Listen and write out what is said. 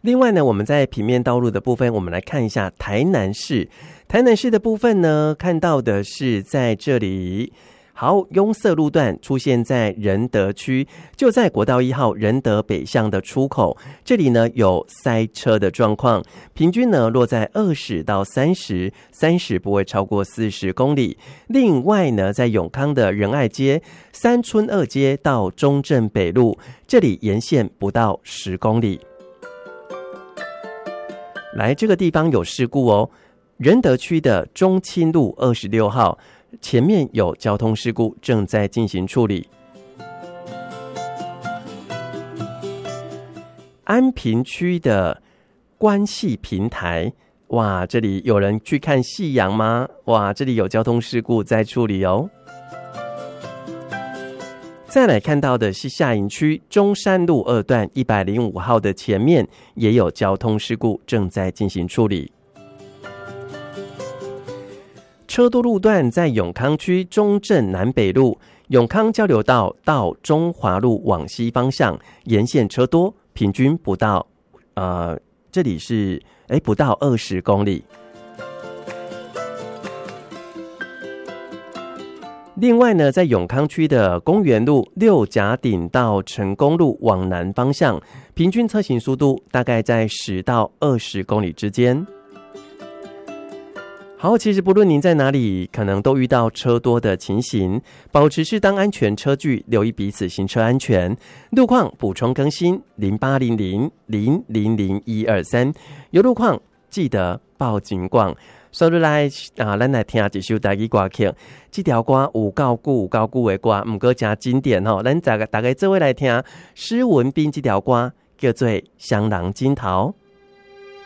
另外呢，我们在平面道路的部分，我们来看一下台南市。台南市的部分呢，看到的是在这里。好，拥塞路段出现在仁德区，就在国道1号仁德北向的出口，这里呢有塞车的状况，平均呢落在20到30，30不会超过40公里。另外呢，在永康的仁爱街、三村二街到中正北路，这里沿线不到10公里。来，这个地方有事故哦，仁德区的中清路26号。前面有交通事故，正在进行处理。安平区的关系平台，哇，这里有人去看夕阳吗？哇，这里有交通事故在处理哦。再来看到的是下营区中山路2段105号的前面也有交通事故，正在进行处理。车多路段在永康区中正南北路、永康交流道到中华路往西方向，沿线车多，平均不到这里是不到20公里。另外呢，在永康区的公园路六甲顶到成功路往南方向，平均车行速度大概在10到20公里之间。好，其实不论您在哪里，可能都遇到车多的情形，保持适当安全车距，留意彼此行车安全。路况补充更新0800000123，有路况记得报警广。所以来咱来听一首台语歌曲，这条歌有够久的歌，不过真经典吼。咱大家做伙来听施文彬这条歌，叫做《香囊金桃》。